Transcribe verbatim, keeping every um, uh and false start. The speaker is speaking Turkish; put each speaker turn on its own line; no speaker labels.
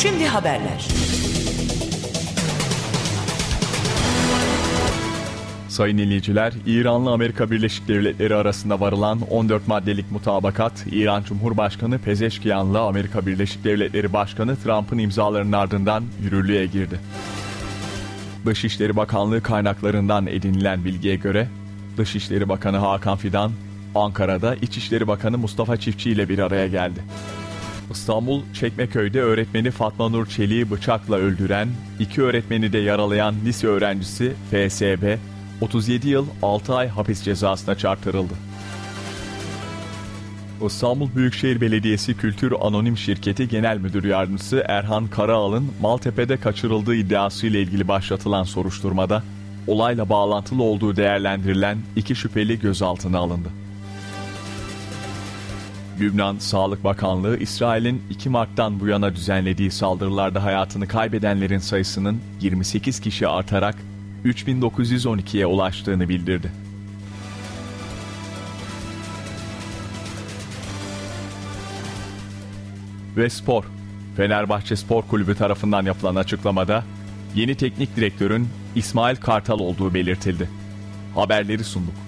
Şimdi haberler.
Sayın dinleyiciler, İran'la Amerika Birleşik Devletleri arasında varılan on dört maddelik mutabakat, İran Cumhurbaşkanı Pezeşkiyan'la Amerika Birleşik Devletleri Başkanı Trump'ın imzalarının ardından yürürlüğe girdi. Dışişleri Bakanlığı kaynaklarından edinilen bilgiye göre, Dışişleri Bakanı Hakan Fidan, Ankara'da İçişleri Bakanı Mustafa Çiftçi ile bir araya geldi. İstanbul Çekmeköy'de öğretmeni Fatma Nur Çelik'i bıçakla öldüren, iki öğretmeni de yaralayan lise öğrencisi F S B, otuz yedi yıl altı ay hapis cezasına çarptırıldı. İstanbul Büyükşehir Belediyesi Kültür Anonim Şirketi Genel Müdür Yardımcısı Erhan Karaal'ın Maltepe'de kaçırıldığı iddiasıyla ilgili başlatılan soruşturmada, olayla bağlantılı olduğu değerlendirilen iki şüpheli gözaltına alındı. Lübnan Sağlık Bakanlığı, İsrail'in iki Mart'tan bu yana düzenlediği saldırılarda hayatını kaybedenlerin sayısının yirmi sekiz kişi artarak üç bin dokuz yüz on ikiye ulaştığını bildirdi. Ve spor. Fenerbahçe Spor Kulübü tarafından yapılan açıklamada yeni teknik direktörün İsmail Kartal olduğu belirtildi. Haberleri sunduk.